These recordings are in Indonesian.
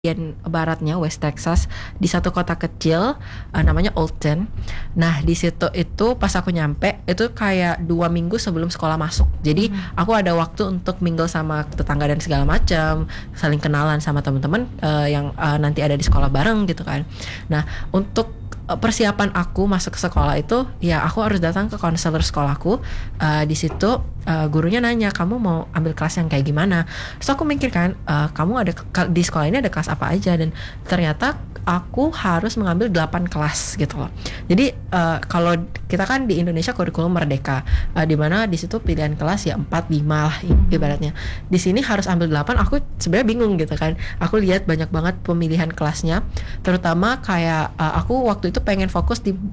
bagian baratnya West Texas di satu kota kecil namanya Olton. Nah di situ itu pas aku nyampe itu kayak 2 minggu sebelum sekolah masuk. Jadi aku ada waktu untuk mingle sama tetangga dan segala macam, saling kenalan sama teman-teman yang nanti ada di sekolah bareng gitu kan. Nah untuk persiapan aku masuk ke sekolah itu ya aku harus datang ke konselor sekolahku. Di situ gurunya nanya kamu mau ambil kelas yang kayak gimana. Terus aku mikir kan kamu ada di sekolah ini ada kelas apa aja, dan ternyata aku harus mengambil 8 kelas gitu loh. Jadi kalau kita kan di Indonesia kurikulum merdeka, di mana di situ pilihan kelas ya 4, 5 lah ibaratnya. Di sini harus ambil 8. Aku sebenarnya bingung gitu kan. Aku lihat banyak banget pemilihan kelasnya, terutama kayak aku waktu itu pengen fokus di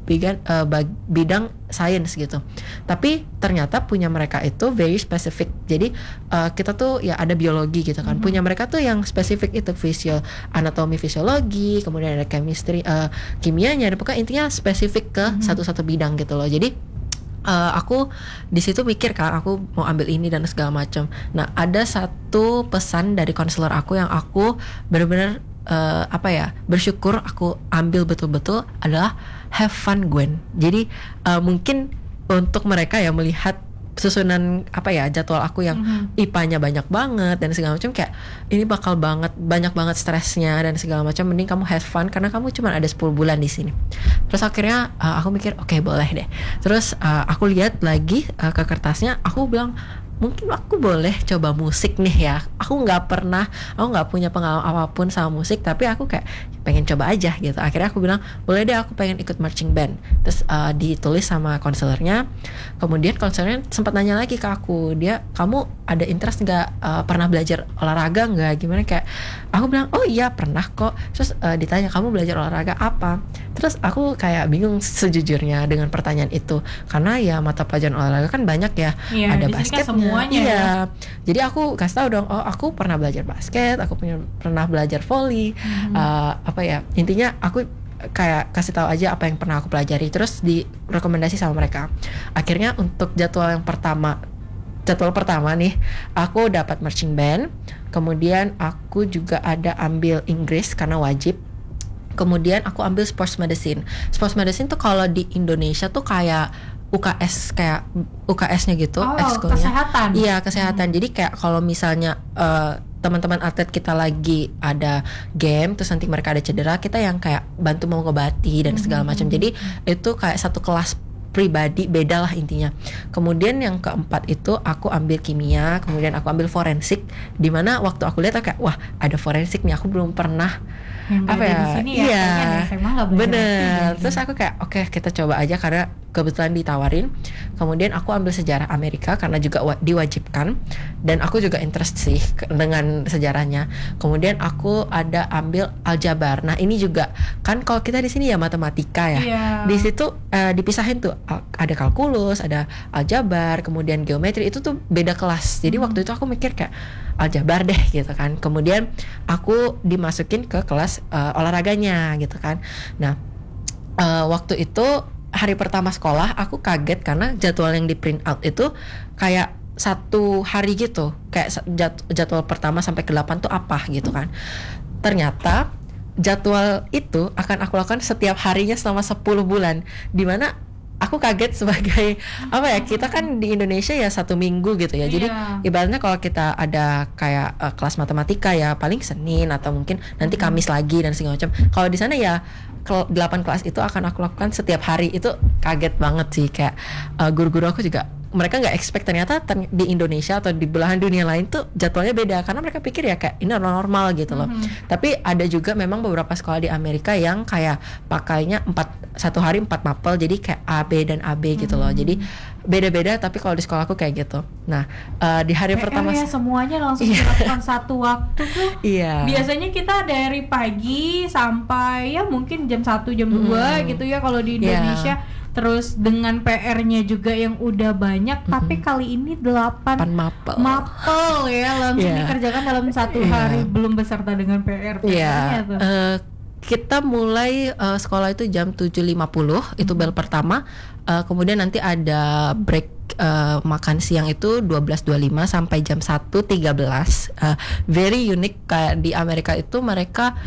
bidang science gitu. Tapi ternyata punya mereka itu very specific. Jadi kita tuh ya ada biologi gitu kan. Punya mereka tuh yang spesifik itu anatomi fisiologi, kemudian ada chemistry, kimianya, dan pokoknya intinya spesifik ke satu-satu bidang gitu loh. Jadi aku di situ mikir kan aku mau ambil ini dan segala macam. Nah ada satu pesan dari konselor aku yang aku benar-benar bersyukur aku ambil betul-betul adalah have fun Gwen. Jadi mungkin untuk mereka yang melihat susunan jadwal aku yang IPA-nya banyak banget dan segala macam, kayak ini bakal banyak banget stresnya dan segala macam, mending kamu have fun karena kamu cuma ada 10 bulan di sini. Terus akhirnya aku mikir oke, boleh deh. Terus aku lihat lagi ke kertasnya, aku bilang mungkin aku boleh coba musik nih ya. Aku nggak punya pengalaman apapun sama musik, tapi aku kayak pengen coba aja gitu. Akhirnya aku bilang boleh deh, aku pengen ikut marching band. Terus ditulis sama konselornya. Kemudian konselornya sempat nanya lagi ke aku, kamu ada interest nggak, pernah belajar olahraga nggak, gimana, kayak aku bilang oh iya pernah kok. Terus ditanya kamu belajar olahraga apa. Terus aku kayak bingung sejujurnya dengan pertanyaan itu, karena ya mata pelajaran olahraga kan banyak ya, ada basketnya. Semuanya iya. Ya. Jadi aku kasih tahu dong, oh aku pernah belajar basket, aku pernah belajar volley, intinya aku kayak kasih tahu aja apa yang pernah aku pelajari, terus direkomendasi sama mereka. Akhirnya untuk jadwal pertama nih, aku dapat marching band, kemudian aku juga ada ambil Inggris karena wajib. Kemudian aku ambil sports medicine. Sports medicine tuh kalau di Indonesia tuh kayak UKS-nya gitu, ekskulnya. Kesehatan. Iya, kesehatan. Jadi kayak kalau misalnya teman-teman atlet kita lagi ada game, terus nanti mereka ada cedera, kita yang kayak bantu mengobati dan segala macam. Jadi itu kayak satu kelas pribadi, beda lah intinya. Kemudian yang keempat itu aku ambil kimia, kemudian aku ambil forensik, dimana waktu aku lihat kayak wah ada forensik nih, aku belum pernah di sini ya, iya, bener. Gitu. Terus aku kayak oke, kita coba aja karena kebetulan ditawarin. Kemudian aku ambil sejarah Amerika karena juga diwajibkan, dan aku juga interest sih dengan sejarahnya. Kemudian aku ada ambil aljabar. Nah ini juga kan kalau kita di sini ya matematika ya. Iya. Di situ dipisahin tuh ada kalkulus, ada aljabar, kemudian geometri, itu tuh beda kelas. Jadi waktu itu aku mikir kayak aljabar deh gitu kan. Kemudian aku dimasukin ke kelas olahraganya gitu kan. Nah waktu itu hari pertama sekolah aku kaget karena jadwal yang di print out itu kayak satu hari gitu, kayak jadwal pertama sampai ke 8 tuh apa gitu kan. Ternyata jadwal itu akan aku lakukan setiap harinya selama 10 bulan, dimana aku kaget sebagai kita kan di Indonesia ya 1 minggu gitu ya. Jadi ibaratnya kalau kita ada kayak kelas matematika ya paling Senin atau mungkin nanti Kamis lagi dan segala macam. Kalau di sana ya 8 kelas itu akan aku lakukan setiap hari. Itu kaget banget sih, kayak guru-guru aku juga mereka nggak expect ternyata di Indonesia atau di belahan dunia lain tuh jadwalnya beda, karena mereka pikir ya kayak ini normal gitu loh. Tapi ada juga memang beberapa sekolah di Amerika yang kayak pakainya 1 hari 4 mapel, jadi kayak AB dan AB gitu loh. Jadi beda-beda, tapi kalau di sekolahku kayak gitu. Nah di hari pertama ya semuanya langsung dilakukan satu waktu tuh. Iya. Biasanya kita dari pagi sampai ya mungkin jam 1 jam 2 gitu ya kalau di Indonesia. Terus dengan PR-nya juga yang udah banyak, tapi kali ini 8 mapel ya langsung dikerjakan dalam 1 hari, belum beserta dengan PR-nya tuh. Kita mulai sekolah itu jam 7.50, itu bel pertama. Kemudian nanti ada break makan siang itu 12.25 sampai jam 1.13. Very unique, kayak di Amerika itu mereka